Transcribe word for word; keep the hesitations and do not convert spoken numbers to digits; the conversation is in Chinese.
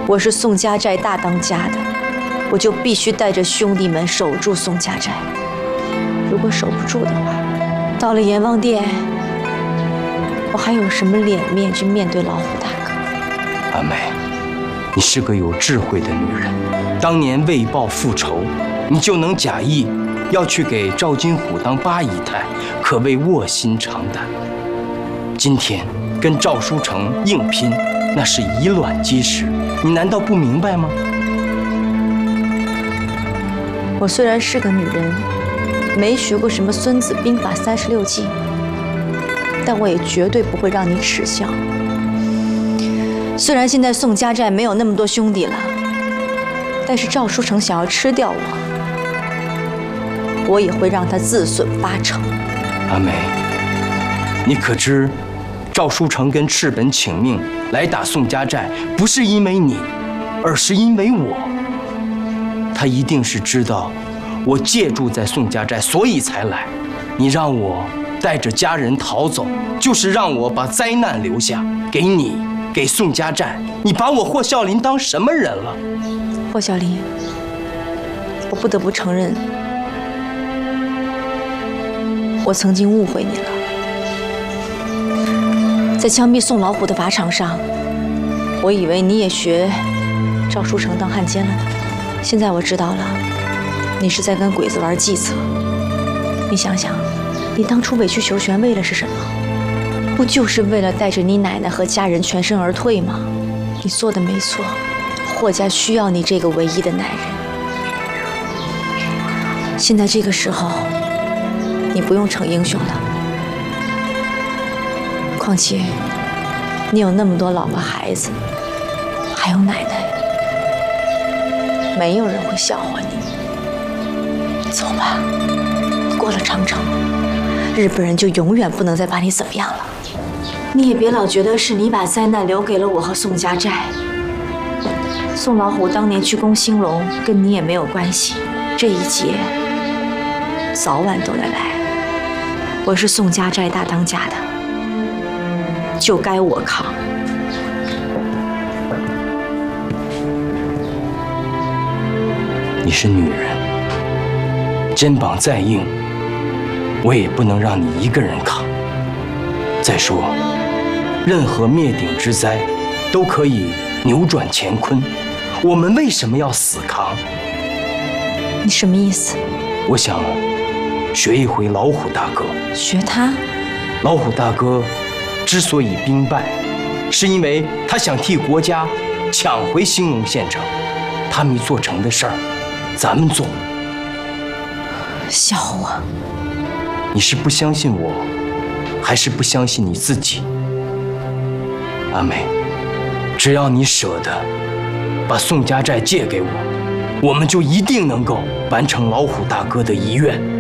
我是宋家寨大当家的，我就必须带着兄弟们守住宋家寨。如果守不住的话，到了阎王殿，我还有什么脸面去面对老虎大哥？ 阿梅，你是个有智慧的女人，当年为报复仇，你就能假意要去给赵金虎当八姨太，可谓卧薪尝胆。今天跟赵书成硬拼，那是以卵击石，你难道不明白吗？ 我虽然是个女人，没学过什么《孙子兵法》三十六计，但我也绝对不会让你耻笑。虽然现在宋家寨没有那么多兄弟了，但是赵书成想要吃掉我，我也会让他自损八成。 阿梅，你可知，赵书成跟赤本请命来打宋家寨，不是因为你，而是因为我。他一定是知道我借住在宋家寨，所以才来。你让我带着家人逃走，就是让我把灾难留下给你，给宋家寨。你把我霍啸林当什么人了？ 霍啸林，我不得不承认，我曾经误会你了。在枪毙宋老虎的法场上，我以为你也学赵书成当汉奸了呢。现在我知道了，你是在跟鬼子玩计策。你想想，你当初委曲求全为了是什么？不就是为了带着你奶奶和家人全身而退吗？你做的没错，霍家需要你这个唯一的男人。现在这个时候，你不用逞英雄了。况且，你有那么多老婆孩子，还有奶奶，没有人会笑话你。走吧，过了长城，日本人就永远不能再把你怎么样了。你也别老觉得是你把灾难留给了我和宋家寨。宋老虎当年去攻兴隆，跟你也没有关系。这一劫，早晚都得来。我是宋家寨大当家的，就该我扛。 你是女人，肩膀再硬，我也不能让你一个人扛。再说，任何灭顶之灾，都可以扭转乾坤，我们为什么要死扛？ 你什么意思？ 我想学一回老虎大哥。 学他？ 老虎大哥之所以兵败，是因为他想替国家抢回兴隆县城，他没做成的事儿，咱们做。 笑话！ 你是不相信我，还是不相信你自己？阿梅，只要你舍得把宋家寨借给我，我们就一定能够完成老虎大哥的遗愿。